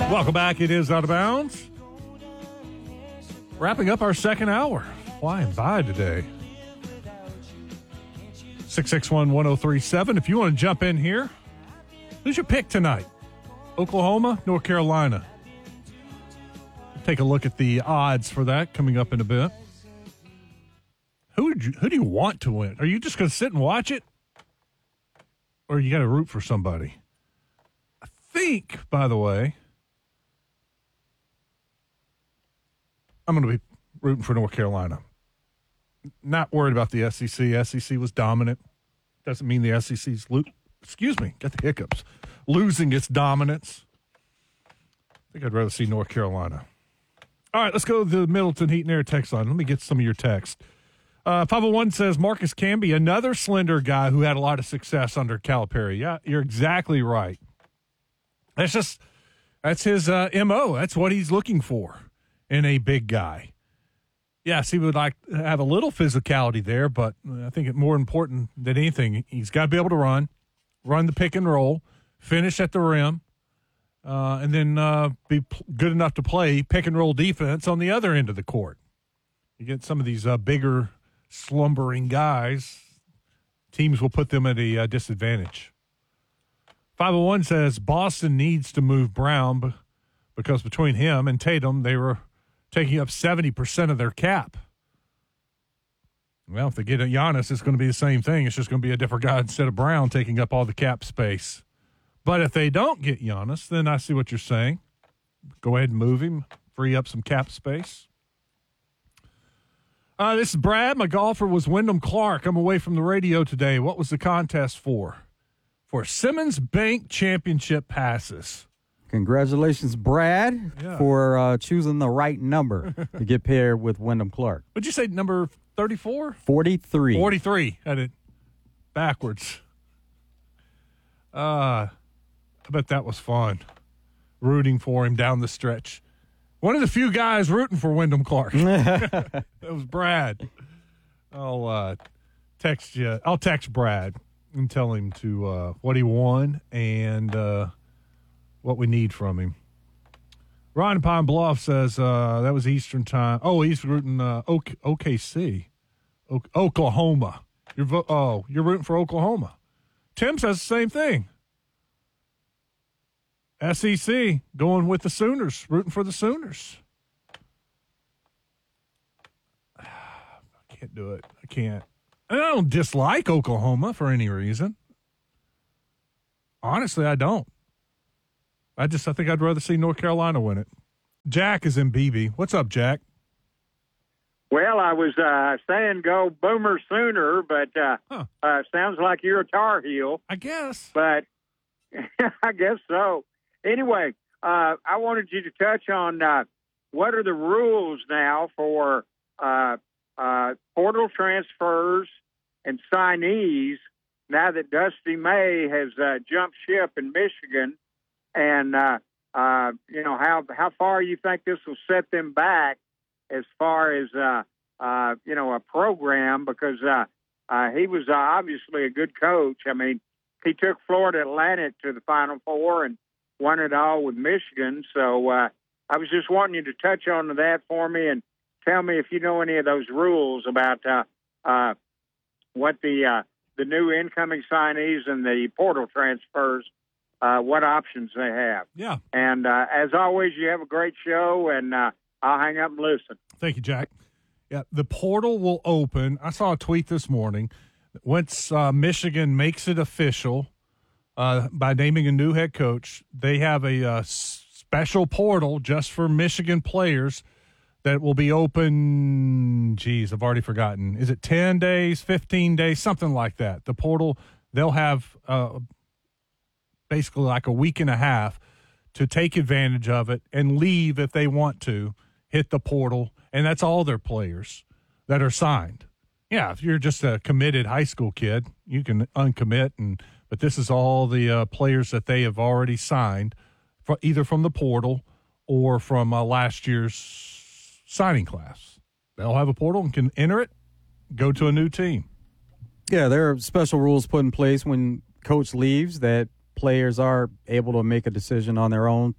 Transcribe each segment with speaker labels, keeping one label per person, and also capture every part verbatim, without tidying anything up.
Speaker 1: Welcome back. It is Out of Bounds. Wrapping up our second hour. Flying by today. six six one, one oh three seven. If you want to jump in here, who's your pick tonight? Oklahoma, North Carolina. Take a look at the odds for that coming up in a bit. Who would you, who do you want to win? Are you just going to sit and watch it? Or you got to root for somebody? I think, by the way, I'm going to be rooting for North Carolina. Not worried about the S E C. S E C was dominant. Doesn't mean the S E C's lo- excuse me, got the hiccups. Losing its dominance. I think I'd rather see North Carolina. All right, let's go to the Middleton Heat and Air text line. Let me get some of your text. Uh, five oh one says Marcus Camby, another slender guy who had a lot of success under Calipari. Yeah, you're exactly right. That's just that's his uh, M O. That's what he's looking for in a big guy. Yes, he would like to have a little physicality there, but I think it's more important than anything, he's got to be able to run, run the pick and roll, finish at the rim, uh, and then uh, be p- good enough to play pick and roll defense on the other end of the court. You get some of these uh, bigger, slumbering guys, teams will put them at a uh, disadvantage. five oh one says Boston needs to move Brown b- because between him and Tatum, they were taking up seventy percent of their cap. Well, if they get a Giannis, it's going to be the same thing. It's just going to be a different guy instead of Brown taking up all the cap space. But if they don't get Giannis, then I see what you're saying. Go ahead and move him, free up some cap space. Uh, this is Brad. My golfer was Wyndham Clark. I'm away from the radio today. What was the contest for? For Simmons Bank Championship passes.
Speaker 2: Congratulations, Brad,
Speaker 1: Yeah.
Speaker 2: for uh, choosing the right number to get paired with Wyndham Clark.
Speaker 1: What'd you say, number thirty-four?
Speaker 2: forty-three.
Speaker 1: forty-three. Had it backwards. Uh, I bet that was fun. Rooting for him down the stretch. One of the few guys rooting for Wyndham Clark. That was Brad. I'll uh, text you. I'll text Brad and tell him to uh, what he won and uh, what we need from him. Ron in Pine Bluff says uh, that was Eastern time. Oh, he's rooting uh, o- OKC, o- Oklahoma. You're vo- oh, you're rooting for Oklahoma. Tim says the same thing. S E C going with the Sooners, rooting for the Sooners. I can't do it. I can't. I don't dislike Oklahoma for any reason. Honestly, I don't. I just I think I'd rather see North Carolina win it. Jack is in B B. What's up, Jack?
Speaker 3: Well, I was uh, saying go Boomer Sooner, but uh,
Speaker 1: Huh.
Speaker 3: uh, sounds like you're a Tar Heel.
Speaker 1: I guess.
Speaker 3: But I guess so. Anyway, uh, I wanted you to touch on uh, what are the rules now for uh, uh, portal transfers and signees now that Dusty May has uh, jumped ship in Michigan, and uh, uh, you know how how far you think this will set them back as far as uh, uh, you know a program, because uh, uh, he was uh, obviously a good coach. I mean, he took Florida Atlantic to the Final Four and won it all with Michigan. So uh, I was just wanting you to touch on that for me and tell me if you know any of those rules about uh, uh, what the uh, the new incoming signees and the portal transfers, uh, what options they have.
Speaker 1: Yeah.
Speaker 3: And uh, as always, you have a great show, and uh, I'll hang up and listen.
Speaker 1: Thank you, Jack. Yeah, the portal will open. I saw a tweet this morning. Once uh, Michigan makes it official uh, by naming a new head coach, they have a uh, special portal just for Michigan players that will be open, geez, I've already forgotten. Is it ten days, fifteen days, something like that? The portal, they'll have uh, basically like a week and a half to take advantage of it and leave if they want to, hit the portal, and that's all their players that are signed. Yeah, if you're just a committed high school kid, you can uncommit, and but this is all the uh, players that they have already signed, for, either from the portal or from uh, last year's signing class. They'll have a portal and can enter it, go to a new team.
Speaker 2: Yeah, there are special rules put in place when coach leaves that players are able to make a decision on their own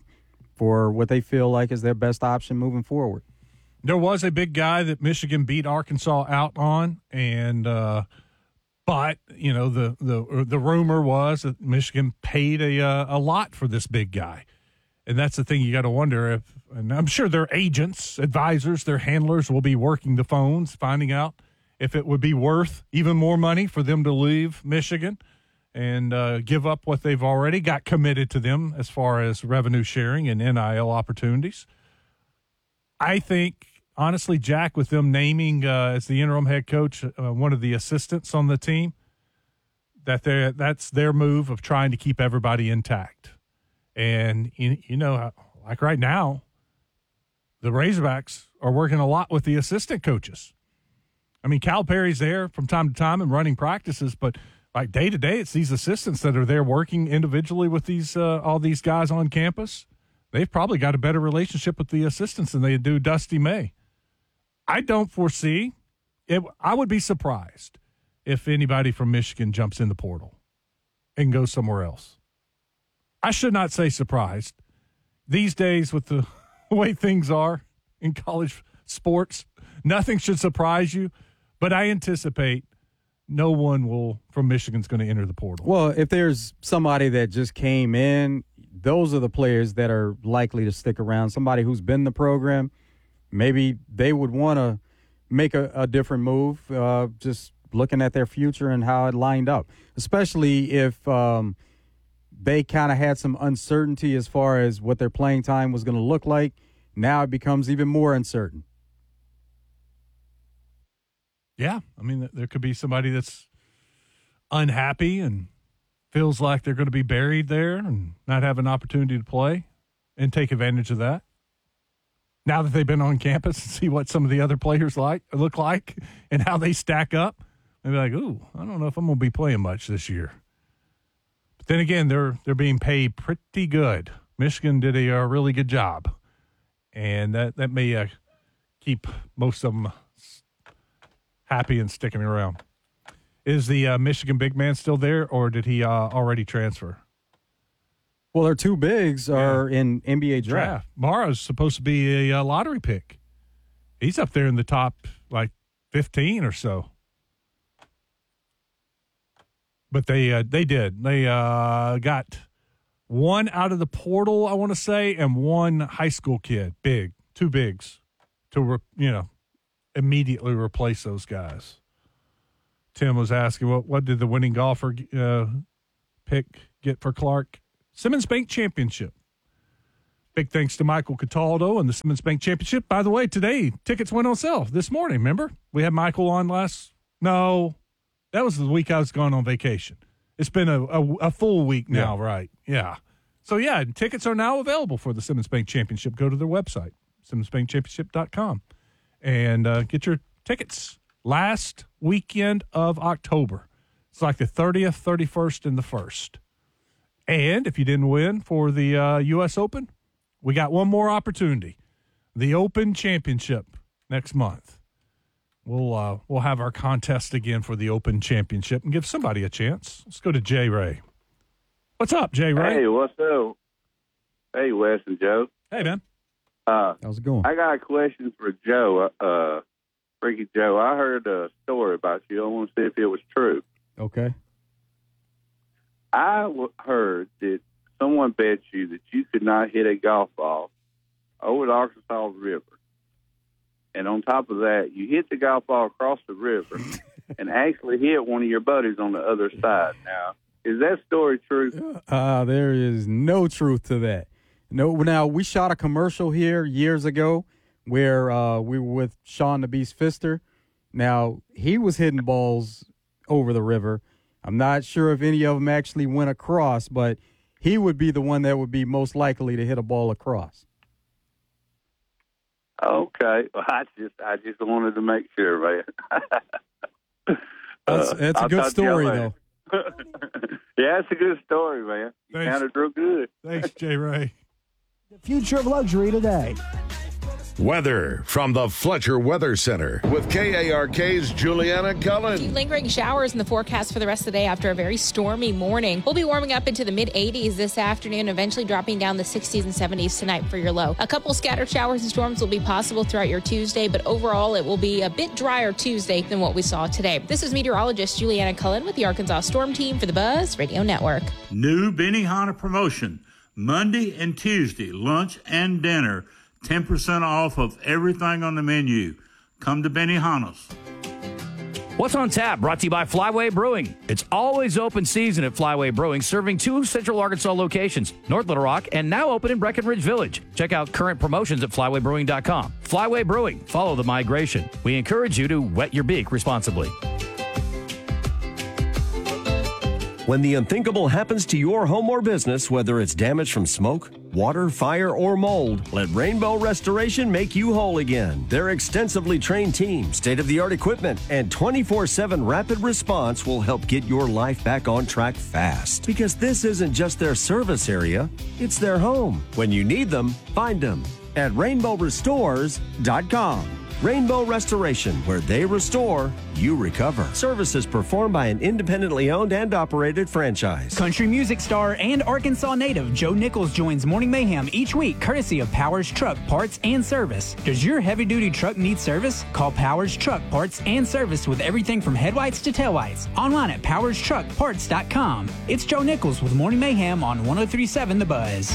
Speaker 2: for what they feel like is their best option moving forward.
Speaker 1: There was a big guy that Michigan beat Arkansas out on, and uh, but you know the the the rumor was that Michigan paid a uh, a lot for this big guy, and that's the thing you got to wonder if. And I'm sure their agents, advisors, their handlers will be working the phones, finding out if it would be worth even more money for them to leave Michigan and uh, give up what they've already got committed to them as far as revenue sharing and N I L opportunities. I think. Honestly, Jack, with them naming uh, as the interim head coach uh, one of the assistants on the team, that they that's their move of trying to keep everybody intact. And, you, you know, like right now, the Razorbacks are working a lot with the assistant coaches. I mean, Calipari's there from time to time and running practices, but like day to day, it's these assistants that are there working individually with these uh, all these guys on campus. They've probably got a better relationship with the assistants than they do Dusty May. I don't foresee it. I would be surprised if anybody from Michigan jumps in the portal and goes somewhere else. I should not say surprised. These days, with the way things are in college sports, nothing should surprise you. But I anticipate no one will from Michigan's going to enter the portal.
Speaker 2: Well, if there's somebody that just came in, those are the players that are likely to stick around. Somebody who's been in the program. Maybe they would want to make a, a different move, uh, just looking at their future and how it lined up, especially if um, they kind of had some uncertainty as far as what their playing time was going to look like. Now it becomes even more uncertain.
Speaker 1: Yeah, I mean, there could be somebody that's unhappy and feels like they're going to be buried there and not have an opportunity to play and take advantage of that. Now that they've been on campus and see what some of the other players like look like and how they stack up, they'll be like, ooh, I don't know if I'm going to be playing much this year. But then again, they're they're being paid pretty good. Michigan did a, a really good job, and that, that may uh, keep most of them happy and sticking around. Is the uh, Michigan big man still there, or did he uh, already transfer?
Speaker 2: Well, their two bigs are yeah. in N B A draft.
Speaker 1: draft. Mara's supposed to be a, a lottery pick. He's up there in the top, like, fifteen or so. But they uh, they did. They uh, got one out of the portal, I want to say, and one high school kid, big, two bigs, to, re, you know, immediately replace those guys. Tim was asking, what, what did the winning golfer uh, pick get for Clark? Simmons Bank Championship. Big thanks to Michael Cataldo and the Simmons Bank Championship. By the way, today, tickets went on sale this morning, remember? We had Michael on last – no, that was the week I was gone on vacation. It's been a, a, a full week now, yeah. right? Yeah. So, yeah, tickets are now available for the Simmons Bank Championship. Go to their website, simmons bank championship dot com, and uh, get your tickets last weekend of October. It's like the thirtieth, thirty-first, and the first. And if you didn't win for the uh, U S Open, we got one more opportunity. The Open Championship next month. We'll uh, we'll have our contest again for the Open Championship and give somebody a chance. Let's go to Jay Ray. What's up, Jay Ray?
Speaker 4: Hey, what's up? Hey, Wes and Joe.
Speaker 1: Hey, man.
Speaker 4: Uh,
Speaker 2: How's it going?
Speaker 4: I got a question for Joe. Uh, Freaky Joe, I heard a story about you. I want to see if it was true.
Speaker 2: Okay.
Speaker 4: I w- heard that someone bet you that you could not hit a golf ball over the Arkansas River. And on top of that, you hit the golf ball across the river and actually hit one of your buddies on the other side. Now, is that story true?
Speaker 2: Uh, there is no truth to that. No. Now, we shot a commercial here years ago where uh, we were with Sean the Beast Pfister. Now, he was hitting balls over the river. I'm not sure if any of them actually went across, but he would be the one that would be most likely to hit a ball across.
Speaker 4: Okay. Well, I just I just wanted to make sure, man.
Speaker 2: That's, that's a
Speaker 4: I'll
Speaker 2: good story, though.
Speaker 4: Yeah, it's a good story, man. You
Speaker 1: Thanks.
Speaker 4: sounded real good.
Speaker 1: Thanks, Jay Ray.
Speaker 5: The future of luxury today. Weather from the Fletcher Weather Center with K A R K's Juliana Cullen.
Speaker 6: Lingering showers in the forecast for the rest of the day after a very stormy morning. We'll be warming up into the mid eighties this afternoon, eventually dropping down the sixties and seventies tonight for your low. A couple scattered showers and storms will be possible throughout your Tuesday, but overall it will be a bit drier Tuesday than what we saw today. This is meteorologist Juliana Cullen with the Arkansas Storm Team for the Buzz Radio Network.
Speaker 7: New Benihana promotion, Monday and Tuesday, lunch and dinner. ten percent off of everything on the menu. Come to Benihana's.
Speaker 8: What's on tap? Brought to you by Flyway Brewing. It's always open season at Flyway Brewing, serving two Central Arkansas locations, North Little Rock, and now open in Breckenridge Village. Check out current promotions at flyway brewing dot com. Flyway Brewing. Follow the migration. We encourage you to wet your beak responsibly.
Speaker 9: When the unthinkable happens to your home or business, whether it's damage from smoke, water, fire, or mold, let Rainbow Restoration make you whole again. Their extensively trained team, state-of-the-art equipment, and twenty-four seven rapid response will help get your life back on track fast. Because this isn't just their service area, it's their home. When you need them, find them at rainbow restores dot com. Rainbow Restoration, where they restore, you recover. Services performed by an independently owned and operated franchise.
Speaker 10: Country music star and Arkansas native Joe Nichols joins Morning Mayhem each week, courtesy of Powers Truck Parts and Service. Does your heavy-duty truck need service? Call Powers Truck Parts and Service with everything from headlights to taillights. Online at powers truck parts dot com. It's Joe Nichols with Morning Mayhem on one oh three point seven The Buzz.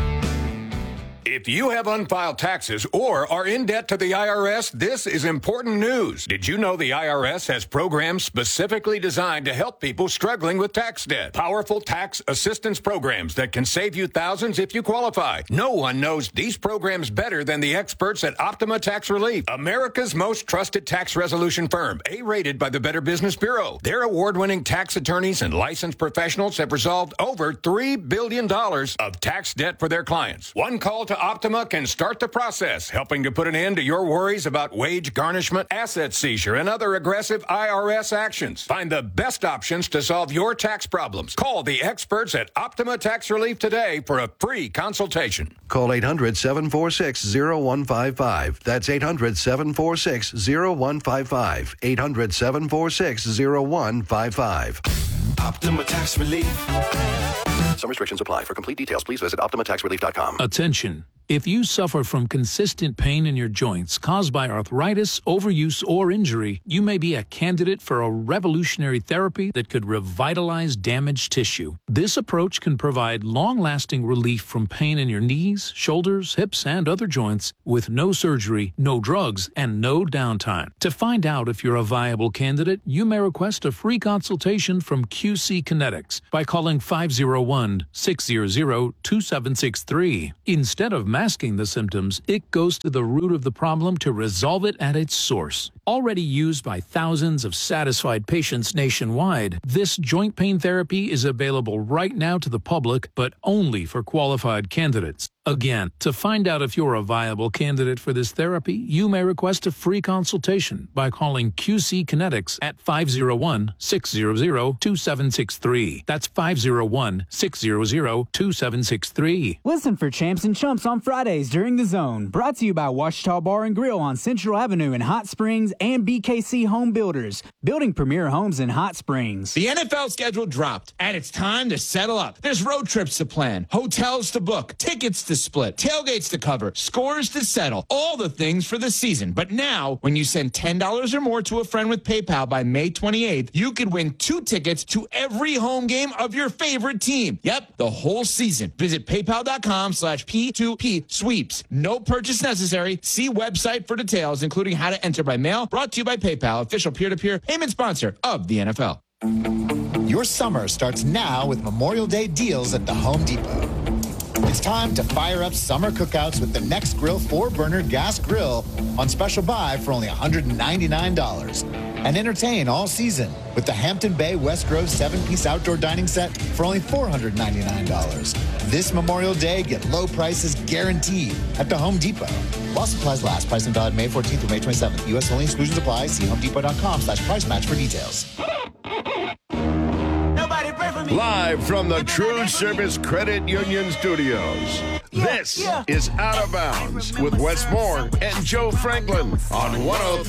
Speaker 5: If you have unfiled taxes or are in debt to the I R S, this is important news. Did you know the I R S has programs specifically designed to help people struggling with tax debt? Powerful tax assistance programs that can save you thousands if you qualify. No one knows these programs better than the experts at Optima Tax Relief, America's most trusted tax resolution firm, A-rated by the Better Business Bureau. Their award-winning tax attorneys and licensed professionals have resolved over three billion dollars of tax debt for their clients. One call to Optima can start the process, helping to put an end to your worries about wage garnishment, asset seizure, and other aggressive I R S actions. Find the best options to solve your tax problems. Call the experts at Optima Tax Relief today for a free consultation.
Speaker 11: Call eight hundred, seven four six, zero one five five. That's eight hundred, seven four six, zero one five five. eight hundred, seven four six, zero one five five.
Speaker 12: Optima Tax Relief.
Speaker 11: Some restrictions apply. For complete details, please visit optima tax relief dot com.
Speaker 13: Attention. If you suffer from consistent pain in your joints caused by arthritis, overuse, or injury, you may be a candidate for a revolutionary therapy that could revitalize damaged tissue. This approach can provide long-lasting relief from pain in your knees, shoulders, hips, and other joints with no surgery, no drugs, and no downtime. To find out if you're a viable candidate, you may request a free consultation from Q C Kinetics by calling five oh one, six hundred, two seven six three. Instead of masking the symptoms, it goes to the root of the problem to resolve it at its source. Already used by thousands of satisfied patients nationwide, this joint pain therapy is available right now to the public, but only for qualified candidates. Again, to find out if you're a viable candidate for this therapy, you may request a free consultation by calling Q C Kinetics at five oh one, six hundred, two seven six three. That's five oh one, six hundred, two seven six three.
Speaker 10: Listen for Champs and Chumps on Fridays during The Zone. Brought to you by Washita Bar and Grill on Central Avenue in Hot Springs and B K C Home Builders, building premier homes in Hot Springs.
Speaker 14: The N F L schedule dropped, and it's time to settle up. There's road trips to plan, hotels to book, tickets to split, tailgates to cover, scores to settle, all the things for the season. But now, when you send ten dollars or more to a friend with PayPal by May twenty-eighth, you could win two tickets to every home game of your favorite team. Yep, the whole season. Visit paypal.com slash P2P sweeps. No purchase necessary. See website for details, including how to enter by mail. Brought to you by PayPal, official peer-to-peer payment sponsor of the N F L.
Speaker 15: Your summer starts now with Memorial Day deals at the Home Depot. It's time to fire up summer cookouts with the Nextgrill four-burner gas grill on special buy for only one hundred ninety-nine dollars. And entertain all season with the Hampton Bay West Grove seven-piece outdoor dining set for only four hundred ninety-nine dollars. This Memorial Day, get low prices guaranteed at the Home Depot. While supplies last, price and valid May fourteenth through May twenty-seventh. U S only, exclusions apply. See homedepot.com slash price match for details.
Speaker 5: Live from the True Service Credit Union Studios,
Speaker 16: This is Out of Bounds with Wes Moore and Joe Franklin on one oh three